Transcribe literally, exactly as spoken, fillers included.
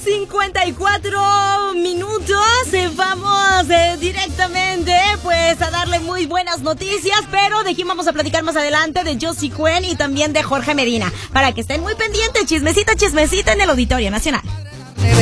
cincuenta y cuatro minutos. Eh, vamos eh, directamente pues a darle muy buenas noticias, pero de quién vamos a platicar más adelante, de Josie Cuen y también de Jorge Medina, para que estén muy pendientes. Chismecita, chismecita en el Auditorio Nacional.